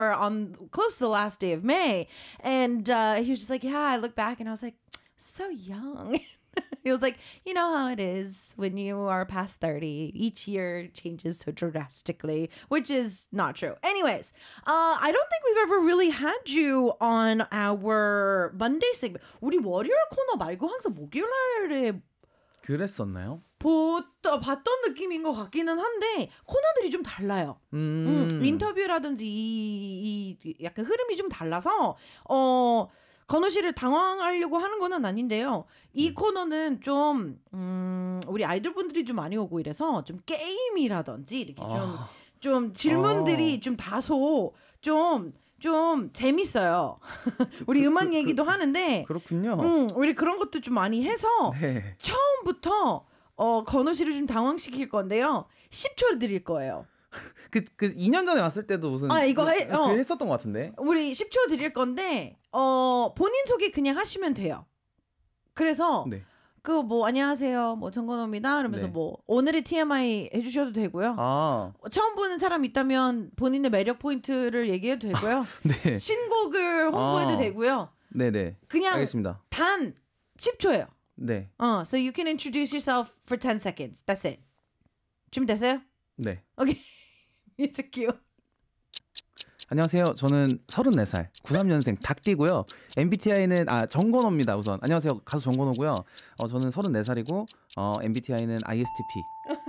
on close to the last day of May. And he was just like, yeah, I look back and I was like, so young. He was like, you know how it is when you are past 30. Each year changes so drastically, which is not true. Anyways, I don't think we've ever really had you on our Monday segment. 우리 월요일 코너 말고 항상 목요일날에 그랬었나요? 봤던 느낌인 것 같기는 한데 코너들이 좀 달라요. 인터뷰라든지 이 약간 흐름이 좀 달라서 건우 씨를 당황하려고 하는 건 아닌데요. 이 코너는 좀 우리 아이돌분들이 좀 많이 오고 이래서 좀 게임이라든지 이렇게 좀 질문들이 좀 다소 좀 재밌어요. 우리 음악 얘기도 하는데 그렇군요. 우리 그런 것도 좀 많이 해서 네. 처음부터 건우 씨를 좀 당황시킬 건데요. 10초 드릴 거예요. 그 2년 전에 왔을 때도 무슨 이거 했었던 것 같은데. 우리 10초 드릴 건데 본인 소개 그냥 하시면 돼요. 그래서 네. 그 뭐 안녕하세요, 뭐 정건호입니다. 그러면서 네. 뭐 오늘의 TMI 해주셔도 되고요. 처음 보는 사람 있다면 본인의 매력 포인트를 얘기해도 되고요. 네. 신곡을 홍보해도 되고요. 네네. 그냥 알겠습니다. 단 10초예요. 네. So you can introduce yourself for 10 seconds. That's it. 준비됐어요? 네. Okay. Music cue. 안녕하세요. 저는 34살 93년생 닭띠고요. MBTI는 정건호입니다. 우선 안녕하세요. 가수 정건호고요. 저는 34살이고 MBTI는 ISTP.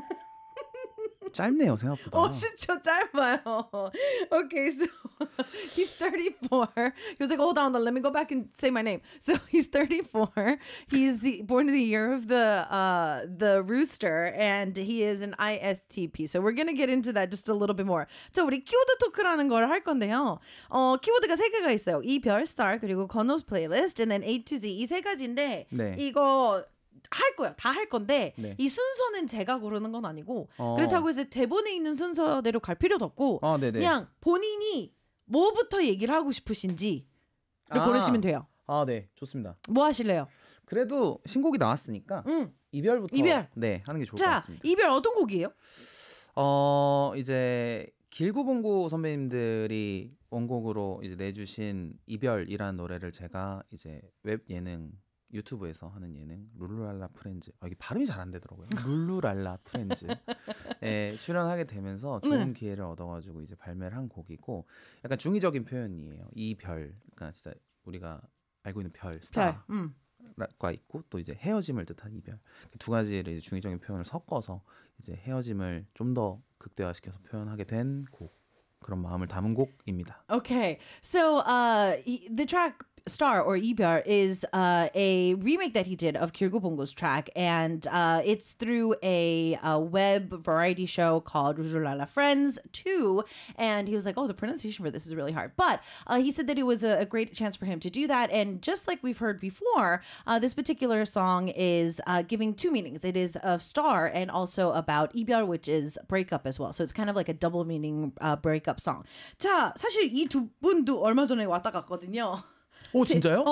짧네요 생각보다. 10초 짧아요. Okay, so he's 34. He was like, hold on, let me go back and say my name. So he's 34. He's born in the year of the rooster, and he is an ISTP. So we're gonna get into that just a little bit more. 자, 우리 키워드 토크라는 걸 할 건데요. 키워드가 3개가 있어요. 이별, star, 그리고 건호's playlist, and then A to Z 이 3가지인데 네. 이거 할 거야. 다 할 건데 네. 이 순서는 제가 고르는 건 아니고 그렇다고 해서 대본에 있는 순서대로 갈 필요도 없고 그냥 본인이 뭐부터 얘기를 하고 싶으신지를 고르시면 돼요. 네. 좋습니다. 뭐 하실래요? 그래도 신곡이 나왔으니까 이별부터 네, 하는 게 좋을 것 같습니다. 이별 어떤 곡이에요? 이제 길구봉구 선배님들이 원곡으로 이제 내주신 이별이라는 노래를 제가 이제 웹 예능 유튜브에서 하는 예능 룰루랄라 프렌즈 이게 발음이 잘 안 되더라고요. 룰루랄라 프렌즈에 출연하게 되면서 좋은 기회를 얻어가지고 이제 발매를 한 곡이고 약간 중의적인 표현이에요. 이 별, 그러니까 진짜 우리가 알고 있는 별, 스타가 있고 또 이제 헤어짐을 뜻한 이별 두 가지를 이제 중의적인 표현을 섞어서 이제 헤어짐을 좀 더 극대화시켜서 표현하게 된 곡 그런 마음을 담은 곡입니다. Okay, so the track Star or 이별 is a remake that he did of 길구봉구's track, and it's through a web variety show called 룰루랄라 Friends 2, and he was like, the pronunciation for this is really hard, but he said that it was a great chance for him to do that, and just like we've heard before, this particular song is giving two meanings. It is of star and also about 이별, which is breakup as well, so it's kind of like a double meaning breakup song. 자, 사실 이 두 분도 얼마 전에 왔다 갔거든요. 오, 진짜요?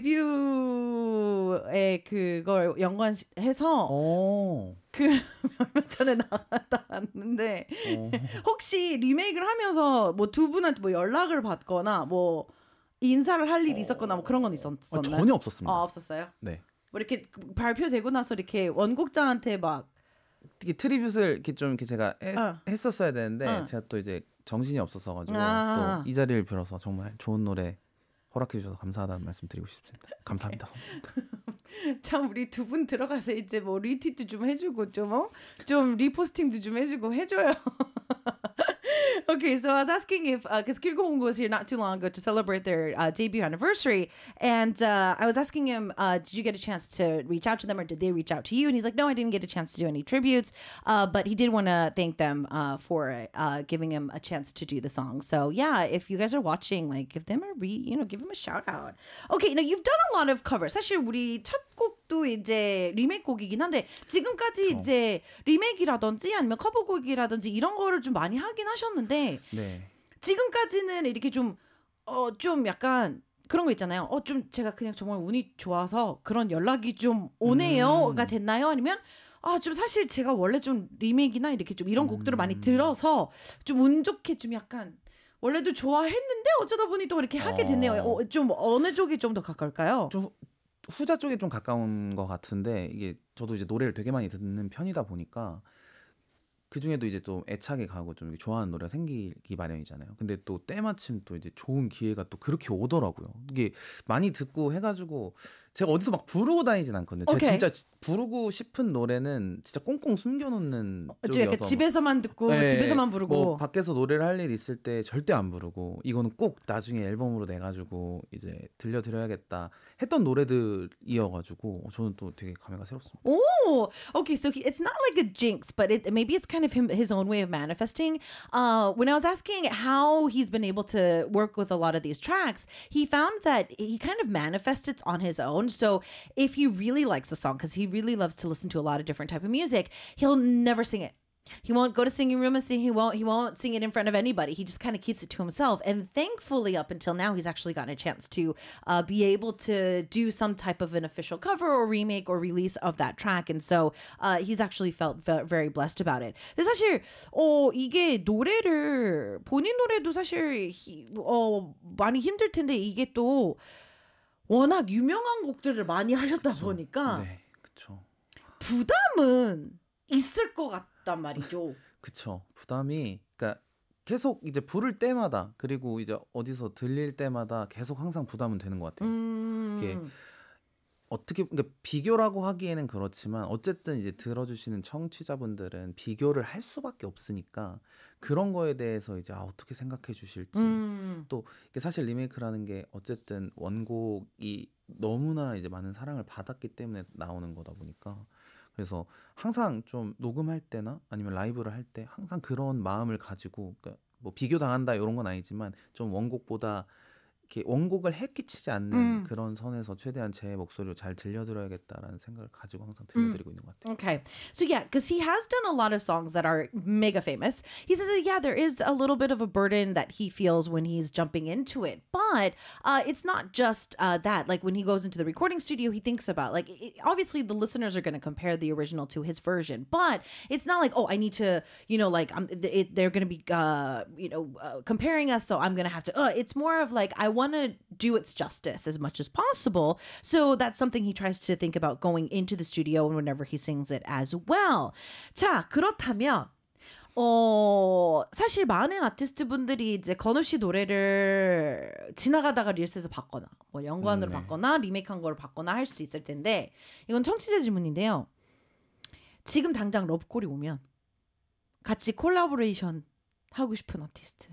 데뷔에 그걸 연관해서 그 얼마 전에 나갔다 왔는데 혹시 리메이크를 하면서 뭐 두 분한테 뭐 연락을 받거나 뭐 인사를 할 일이 있었거나 뭐 그런 건 있었나요? 전혀 없었습니다. 없었어요? 네. 뭐 이렇게 발표되고 나서 이렇게 원곡자한테 막 특히 트리뷰트를 이렇게 좀 이렇게 제가 했었어야 되는데 제가 또 이제 정신이 없어서 가지고 또 이 자리를 빌어서 정말 좋은 노래 허락해 주셔서 감사하다는 말씀 드리고 싶습니다. 감사합니다. 참 우리 두 분 들어가서 이제 뭐 리트윗도 좀 해주고 좀 리포스팅도 좀 해주고 해줘요. Okay, so I was asking if, because 길구봉구 was here not too long ago to celebrate their debut anniversary, and I was asking him, did you get a chance to reach out to them, or did they reach out to you? And he's like, no, I didn't get a chance to do any tributes, but he did want to thank them for giving him a chance to do the song. So yeah, if you guys are watching, like, give them give them a shout out. Okay, now you've done a lot of covers. 사실 우리 첫 곡도 이제 리메이크 곡이긴 한데 지금까지 이제 리메이크라든지 아니면 커버곡이라든지 이런 거를 좀 많이 하긴 하셨는데 지금까지는 이렇게 좀 약간 그런 거 있잖아요. 좀 제가 그냥 정말 운이 좋아서 그런 연락이 좀 오네요가 됐나요? 아니면 좀 사실 제가 원래 좀 리메이크나 이렇게 좀 이런 곡들을 많이 들어서 좀 운 좋게 좀 약간 원래도 좋아했는데 어쩌다 보니 또 이렇게 하게 됐네요. 좀 어느 쪽이 좀 더 가까울까요? 좀 후자 쪽에 좀 가까운 것 같은데 이게 저도 이제 노래를 되게 많이 듣는 편이다 보니까 그 중에도 이제 또 애착이 가고 좀 좋아하는 노래가 생기기 마련이잖아요. 근데 또 때마침 또 이제 좋은 기회가 또 그렇게 오더라고요. 이게 많이 듣고 해가지고 제가 어디서 막 부르고 다니진 않거든요. 제가 오케이. 진짜 부르고 싶은 노래는 진짜 꽁꽁 숨겨놓는 좀 약간 쪽이어서 집에서만 듣고 네, 집에서만 부르고. 뭐 밖에서 노래를 할 일 있을 때 절대 안 부르고 이거는 꼭 나중에 앨범으로 내가지고 이제 들려드려야겠다 했던 노래들이어가지고 저는 또 되게 감회가 새롭습니다. Oh, okay. So it's not like a jinx, but maybe it's kind of his own way of manifesting. When I was asking how he's been able to work with a lot of these tracks, he found that he kind of manifests it on his own. So if he really likes a song, because he really loves to listen to a lot of different type of music, he'll never sing it. He won't go to singing room and sing. He won't sing it in front of anybody. He just kind of keeps it to himself. And thankfully, up until now, he's actually gotten a chance to be able to do some type of an official cover or remake or release of that track. And so he's actually felt very blessed about it. 근데 사실 이게 노래를 본인 노래도 사실 많이 힘들 텐데 이게 또 워낙 유명한 곡들을 많이 하셨다 보니까 네, 그쵸. 부담은 있을 것 같단 말이죠. 그쵸. 부담이 그러니까 계속 이제 부를 때마다 그리고 이제 어디서 들릴 때마다 계속 항상 부담은 되는 것 같아요. 이게 어떻게 그러니까 비교라고 하기에는 그렇지만 어쨌든 이제 들어주시는 청취자분들은 비교를 할 수밖에 없으니까 그런 거에 대해서 이제 어떻게 생각해 주실지 또 이게 사실 리메이크라는 게 어쨌든 원곡이 너무나 이제 많은 사랑을 받았기 때문에 나오는 거다 보니까 그래서 항상 좀 녹음할 때나 아니면 라이브를 할 때 항상 그런 마음을 가지고 그러니까 뭐 비교 당한다 이런 건 아니지만 좀 원곡보다 이렇게 원곡을 해끼치지 않는 그런 선에서 최대한 제 목소리로 잘 들려드려야겠다라는 생각을 가지고 항상 들려드리고 있는 것 같아요. Okay. So yeah, because he has done a lot of songs that are mega famous. He says that, yeah, there is a little bit of a burden that he feels when he's jumping into it. But it's not just that. Like when he goes into the recording studio, he thinks about like, obviously the listeners are going to compare the original to his version. But it's not like, I need to, like they're going to be, comparing us. So I'm going to have to, it's more of like, I want to do its justice as much as possible. So that's something he tries to think about going into the studio and whenever he sings it as well. 자, 그렇다면 사실 많은 아티스트 분들이 이제 건우 씨 노래를 지나가다가 릴스에서 봤거나 뭐 연관으로 봤거나 리메이크한 걸 봤거나 할 수도 있을 텐데 이건 청취자 질문인데요. 지금 당장 러브콜이 오면 같이 콜라보레이션 하고 싶은 아티스트.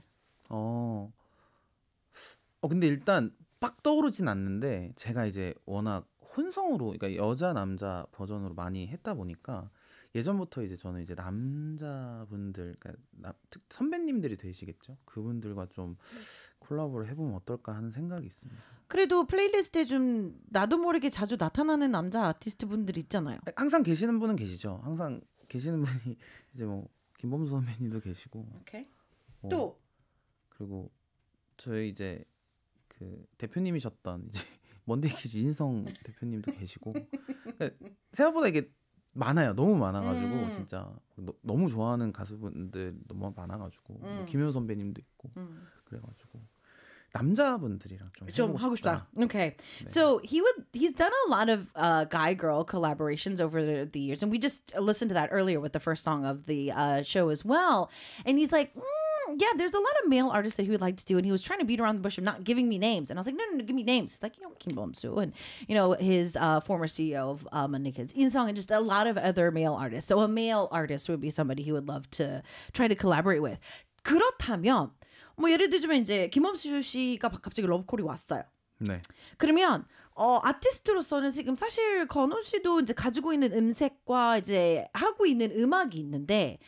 근데 일단 빡 떠오르진 않는데 제가 이제 워낙 혼성으로 그러니까 여자 남자 버전으로 많이 했다 보니까 예전부터 이제 저는 이제 남자분들 그러니까 선배님들이 되시겠죠. 그분들과 좀 콜라보를 해보면 어떨까 하는 생각이 있습니다. 그래도 플레이리스트에 좀 나도 모르게 자주 나타나는 남자 아티스트 분들 있잖아요. 항상 계시는 분은 계시죠. 항상 계시는 분이 이제 뭐 김범수 선배님도 계시고. 오케이. 또 그리고 저희 이제 그 대표님이셨던 이제 먼데이키즈 인성 대표님도 계시고 그러니까 생각보다 이게 많아요. 너무 많아가지고 진짜 너무 좋아하는 가수분들 너무 많아가지고 뭐 김효 선배님도 있고 그래가지고 남자분들이랑 좀 하고 싶다. Okay. 네. So he's done a lot of guy girl collaborations over the years, and we just listened to that earlier with the first song of the show as well. And he's like, yeah, there's a lot of male artists that he would like to do, and he was trying to beat around the bush of not giving me names. And I was like, no, give me names. He's like, Kim Bum-soo, and his former CEO of Moneykids, In-sung, and just a lot of other male artists. So a male artist would be somebody he would love to try to collaborate with. 그렇다면 뭐 예를 들자면 이제 김범수 씨가 갑자기 러브콜이 왔어요. 네. 그러면 아티스트로서는 지금 사실 건우 씨도 이제 가지고 있는 음색과 이제 하고 있는 음악이 있는데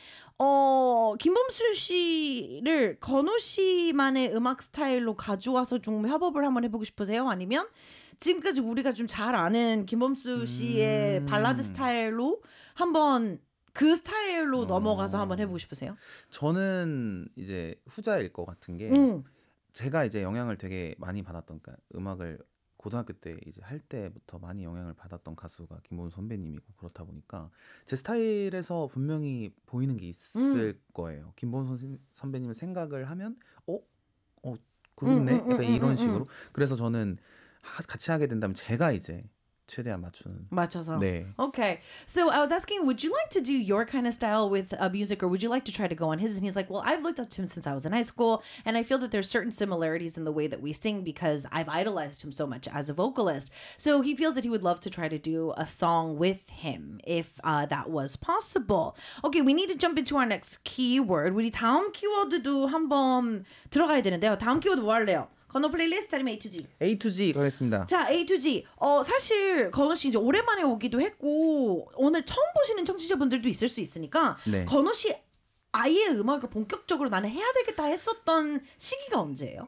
김범수 씨를 건우 씨만의 음악 스타일로 가져와서 좀 협업을 한번 해보고 싶으세요? 아니면 지금까지 우리가 좀 잘 아는 김범수 씨의 발라드 스타일로 한번 그 스타일로 넘어가서 한번 해보고 싶으세요? 저는 이제 후자일 것 같은 게 제가 이제 영향을 되게 많이 받았던 그러니까 음악을 고등학교 때 이제 할 때부터 많이 영향을 받았던 가수가 김범수 선배님이고 그렇다 보니까 제 스타일에서 분명히 보이는 게 있을 거예요. 김범수 선배님을 생각을 하면 그렇네. 약간 이런 식으로. 그래서 저는 같이 하게 된다면 제가 이제 최대한 맞추는. 맞춰서. 네. Okay. So I was asking, would you like to do your kind of style with music, or would you like to try to go on his? And he's like, well, I've looked up to him since I was in high school, and I feel that there's certain similarities in the way that we sing because I've idolized him so much as a vocalist. So he feels that he would love to try to do a song with him if that was possible. Okay, we need to jump into our next keyword. 우리 다음 키워드도 한번 들어가야 되는데요. 다음 키워드 뭐 할래요? 건호 플레이리스트 아니면 A to G? A to G 가겠습니다. 자, A to G. 사실 건호 씨 이제 오랜만에 오기도 했고 오늘 처음 보시는 청취자분들도 있을 수 있으니까 네. 건호 씨 아예 음악을 본격적으로 나는 해야 되겠다 했었던 시기가 언제예요?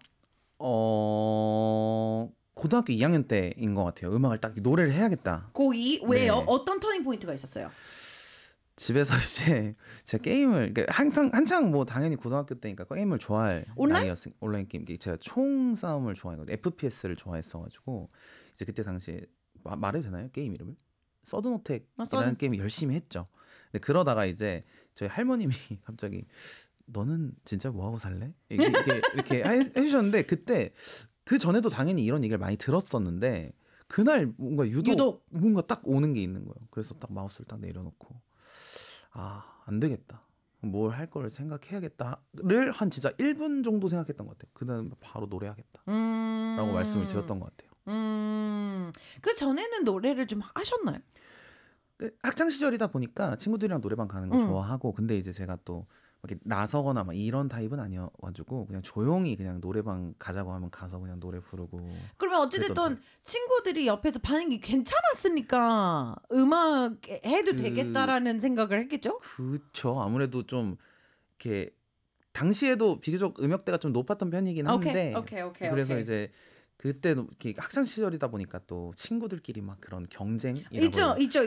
고등학교 2학년 때인 것 같아요. 음악을 딱 노래를 해야겠다. 고2 왜요? 네. 어떤 터닝 포인트가 있었어요? 집에서 이제 제가 게임을 한창 뭐 당연히 고등학교 때니까 게임을 좋아할 온라인? 나이였으니까 온라인 게임 제가 총 싸움을 좋아했거든요. FPS를 좋아했어가지고 이제 그때 당시에 말해도 되나요? 게임 이름을? 서든어택이라는 게임 열심히 했죠. 근데 그러다가 이제 저희 할머님이 갑자기 너는 진짜 뭐 하고 살래? 이렇게 해주셨는데 그때 그 전에도 당연히 이런 얘기를 많이 들었었는데 그날 뭔가 유독 뭔가 딱 오는 게 있는 거예요. 그래서 딱 마우스를 딱 내려놓고 안 되겠다. 뭘 할 거를 생각해야겠다를 한 진짜 1분 정도 생각했던 것 같아요. 그다음 바로 노래하겠다 라고 말씀을 드렸던 것 같아요. 그 전에는 노래를 좀 하셨나요? 학창 시절이다 보니까 친구들이랑 노래방 가는 거 좋아하고 근데 이제 제가 또 이렇게 나서거나 막 이런 타입은 아니어가지고 그냥 조용히 그냥 노래방 가자고 하면 가서 그냥 노래 부르고. 그러면 어찌됐든 친구들이 옆에서 반응이 괜찮았으니까 음악 해도 되겠다라는 생각을 했겠죠? 그쵸. 아무래도 좀 이렇게 당시에도 비교적 음역대가 좀 높았던 편이긴 한데 그래서 이제 그때 이렇게 학창 시절이다 보니까 또 친구들끼리 막 그런 경쟁이라고 있죠.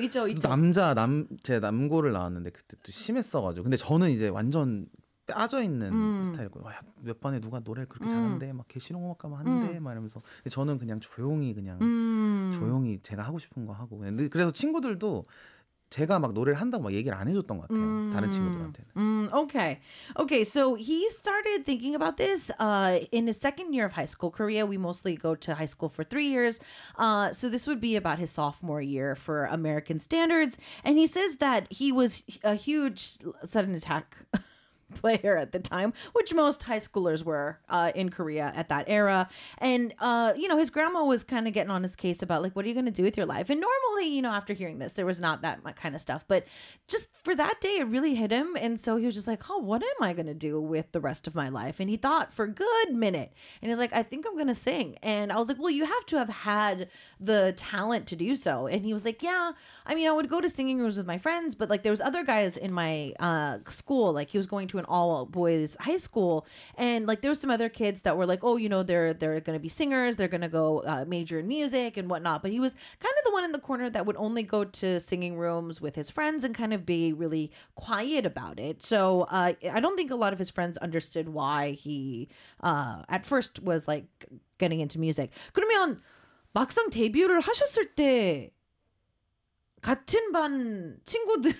제 남고를 나왔는데 그때 또 심했어가지고 근데 저는 이제 완전 빠져 있는 스타일이고 몇 반에 누가 노래를 그렇게 잘한대 막 걔 실용음악가만 한대 막 이러면서 근데 저는 그냥 조용히 조용히 제가 하고 싶은 거 하고 그래서 친구들도 제가 막 노래를 한다고 막 얘기를 안 해줬던 것 같아요. 다른 친구들한테는. Okay. So he started thinking about this in his second year of high school. Korea, we mostly go to high school for 3 years. So this would be about his sophomore year for American standards. And he says that he was a huge sudden attack player at the time, which most high schoolers were in Korea at that era. And, his grandma was kind of getting on his case about, like, what are you going to do with your life? And normally, after hearing this, there was not that much kind of stuff. But just for that day, it really hit him. And so he was just like, what am I going to do with the rest of my life? And he thought for a good minute. And he's like, I think I'm going to sing. And I was like, well, you have to have had the talent to do so. And he was like, yeah, I mean, I would go to singing rooms with my friends, but, like, there was other guys in my school. Like, he was going to an all boys high school, and like there was some other kids that were like, they're going to be singers, they're going to go major in music and whatnot. But he was kind of the one in the corner that would only go to singing rooms with his friends and kind of be really quiet about it. So I don't think a lot of his friends understood why he at first was like getting into music. 그러면 막상 데뷔를 하셨을 때 같은 반 친구들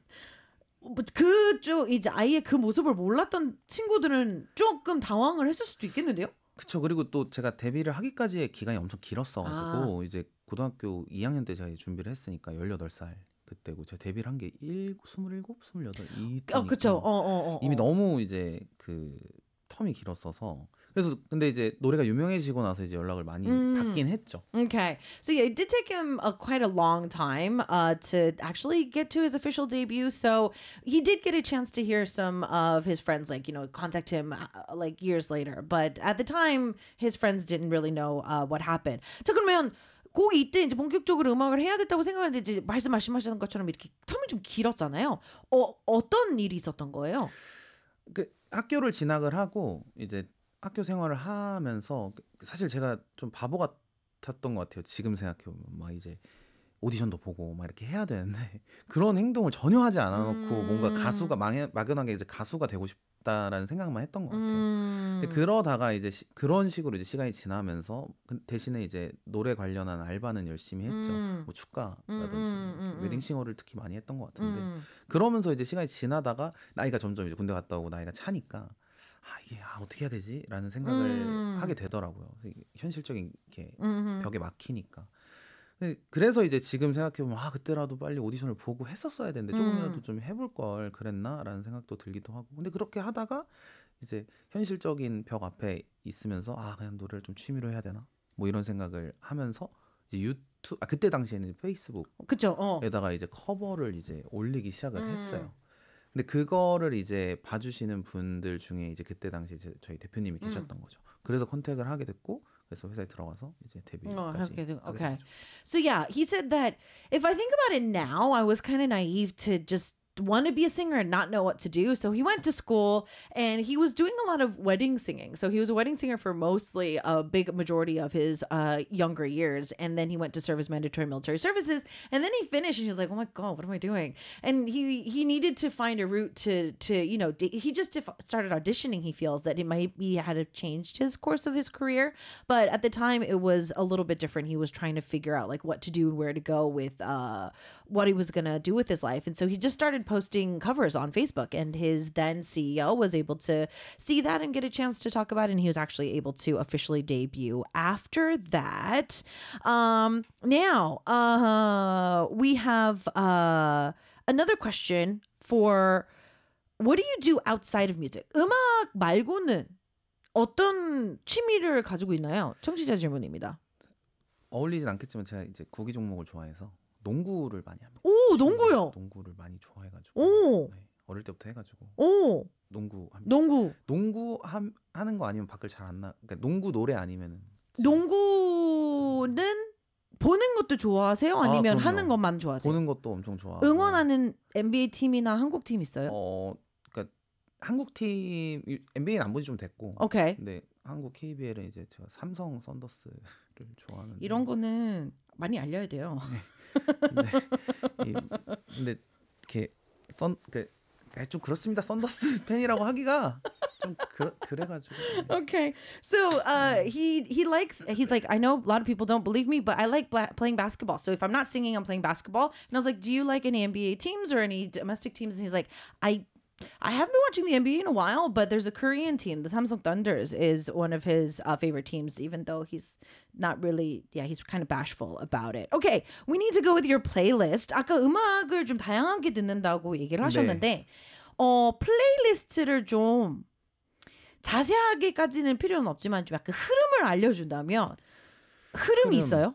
그쪽 이제 아예 그 모습을 몰랐던 친구들은 조금 당황을 했을 수도 있겠는데요? 그렇죠. 그리고 또 제가 데뷔를 하기까지의 기간이 엄청 길었어가지고 이제 고등학교 2학년 때 제가 준비를 했으니까 18살 그때고 제가 데뷔를 한 게 27, 28 이때니까 그렇죠. 이미 너무 이제 그 텀이 길었어서 그래서 근데 이제 노래가 유명해지고 나서 이제 연락을 많이 받긴 했죠. Okay. So yeah, it did take him quite a long time to actually get to his official debut. So he did get a chance to hear some of his friends contact him like years later. But at the time, his friends didn't really know what happened. 자, 그러면 고2 때 이제 본격적으로 음악을 해야 됐다고 생각하는데 이제 말씀하신 것처럼 이렇게 텀이 좀 길었잖아요. 어떤 일이 있었던 거예요? 그 학교를 진학을 하고 이제 학교 생활을 하면서 사실 제가 좀 바보 같았던 것 같아요. 지금 생각해보면 막 이제 오디션도 보고 막 이렇게 해야 되는데 그런 행동을 전혀 하지 않아놓고 뭔가 가수가 막연하게 이제 가수가 되고 싶다라는 생각만 했던 것 같아요. 근데 그러다가 이제 그런 식으로 이제 시간이 지나면서 대신에 이제 노래 관련한 알바는 열심히 했죠. 뭐 축가라든지 웨딩싱어를 특히 많이 했던 것 같은데 그러면서 이제 시간이 지나다가 나이가 점점 이제 군대 갔다 오고 나이가 차니까 이게 어떻게 해야 되지?라는 생각을 하게 되더라고요. 현실적인 게 벽에 막히니까. 그래서 이제 지금 생각해보면 그때라도 빨리 오디션을 보고 했었어야 되는데 조금이라도 좀 해볼 걸 그랬나라는 생각도 들기도 하고. 근데 그렇게 하다가 이제 현실적인 벽 앞에 있으면서 그냥 노래를 좀 취미로 해야 되나? 뭐 이런 생각을 하면서 이제 유튜브 그때 당시에는 페이스북에다가 이제 커버를 이제 올리기 시작을 했어요. 근데 그거를 이제 봐주시는 분들 중에 이제 그때 당시 이제 저희 대표님이 계셨던 거죠. 그래서 컨택을 하게 됐고 그래서 회사에 들어가서 이제 데뷔까지. Okay. So yeah, he said that if I think about it now, I was kind of naive to just want to be a singer and not know what to do. So he went to school and he was doing a lot of wedding singing. So he was a wedding singer for mostly a big majority of his younger years. And then he went to serve his mandatory military services. And then he finished and he was like, oh my God, what am I doing? And he needed to find a route to he just started auditioning. He feels that it might be had changed his course of his career. But at the time it was a little bit different. He was trying to figure out like what to do and where to go with what he was going to do with his life. And so he just started posting covers on Facebook, and his then CEO was able to see that and get a chance to talk about it. And he was actually able to officially debut after that. Now, we have another question for what do you do outside of music? 음악 말고는 어떤 취미를 가지고 있나요? 청취자 질문입니다. 어울리진 않겠지만 제가 이제 구기 종목을 좋아해서 농구를 많이 합니다. 오, 농구요? 농구를 많이 좋아해가지고. 오. 네, 어릴 때부터 해가지고. 오. 농구 합니다. 농구 하는 거 아니면 밖을 잘 안 나. 그러니까 농구 노래 아니면은. 농구는 보는 것도 좋아하세요? 아니면 하는 것만 좋아하세요? 보는 것도 엄청 좋아하고. 응원하는 NBA 팀이나 한국 팀 있어요? 그러니까 한국 팀 NBA는 안 본 지 좀 됐고. 오케이. 근데 한국 KBL은 이제 제가 삼성 썬더스를 좋아하는. 이런 거는 많이 알려야 돼요. 네. 근데 이렇게 좀 그렇습니다. 썬더스 팬이라고 하기가 좀 그래가지고. Okay, so he's like, I know a lot of people don't believe me, but I like playing basketball. So if I'm not singing, I'm playing basketball. And I was like, do you like any NBA teams or any domestic teams? And he's like, I haven't been watching the NBA in a while, but there's a Korean team. The Samsung Thunders is one of his favorite teams, even though he's not really, he's kind of bashful about it. Okay, we need to go with your playlist. 아까 음악을 좀 다양하게 듣는다고 얘기를 하셨는데, 플레이리스트를 좀 자세하게까지는 필요는 없지만 좀 약간 흐름을 알려준다면 흐름이 있어요?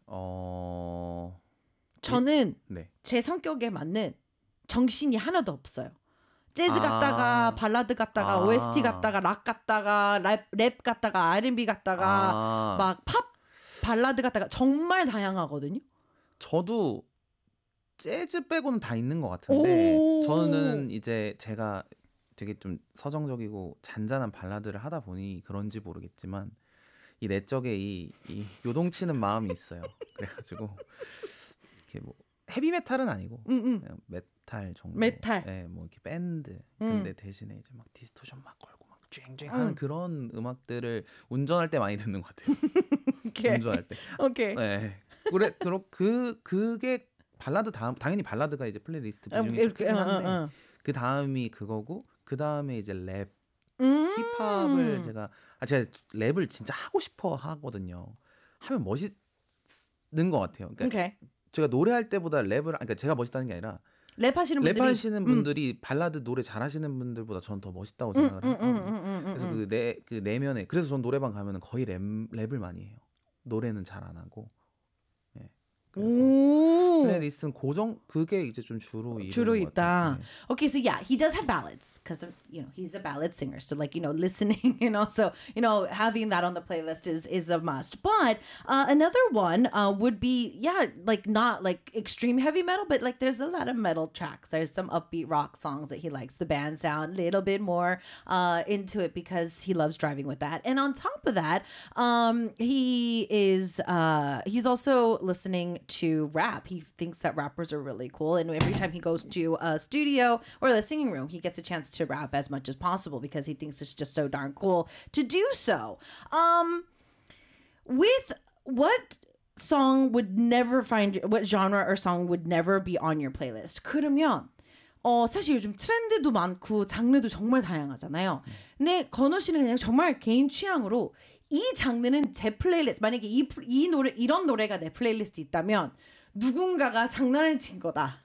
저는 제 성격에 맞는 정신이 하나도 없어요. 재즈 갔다가 발라드 갔다가 OST 갔다가 락 갔다가 랩 갔다가 R&B 갔다가 막 팝 발라드 갔다가 정말 다양하거든요. 저도 재즈 빼고는 다 있는 것 같은데 저는 이제 제가 되게 좀 서정적이고 잔잔한 발라드를 하다 보니 그런지 모르겠지만 이 내적에 이 요동치는 마음이 있어요. 그래가지고 이렇게 뭐 헤비메탈은 아니고 그냥 메탈 정도. 메탈. 네, 뭐 이렇게 밴드. 근데 대신에 이제 막 디스토션 막 걸고 막 쨍쨍하는 그런 음악들을 운전할 때 많이 듣는 것 같아요. 운전할 때. 오케이. 네. 그게 발라드 다음 당연히 발라드가 이제 플레이리스트 비중이 크긴 한데 그 다음이 그거고 그 다음에 이제 랩, 힙합을 제가 랩을 진짜 하고 싶어 하거든요. 하면 멋있는 것 같아요. 그러니까 제가 노래할 때보다 그러니까 제가 멋있다는 게 아니라 랩하시는 분들이 발라드 노래 잘하시는 분들보다 저는 더 멋있다고 생각을 해요. 그래서 그 내면에 그래서 전 노래방 가면은 거의 랩을 많이 해요. 노래는 잘 안 하고. 네. 플레이리스트는 고정 그게 이제 좀 주로 있다. Okay, so yeah, he does have ballads because he's a ballad singer. So like listening and also having that on the playlist is a must. But another one would be like not like extreme heavy metal, but like there's a lot of metal tracks. There's some upbeat rock songs that he likes. The band sound a little bit more into it because he loves driving with that. And on top of that, he's also listening to rap. He thinks that rappers are really cool, and every time he goes to a studio or the singing room, he gets a chance to rap as much as possible because he thinks it's just so darn cool to do so. With what genre or song would never be on your playlist? 그러면 사실 요즘 트렌드도 많고 장르도 정말 다양하잖아요. 근데 건우 씨는 그냥 정말 개인 취향으로 이 장르는 제 플레이리스트, 만약에 이 노래 이런 노래가 내 플레이리스트 있다면 누군가가 장난을 친 거다.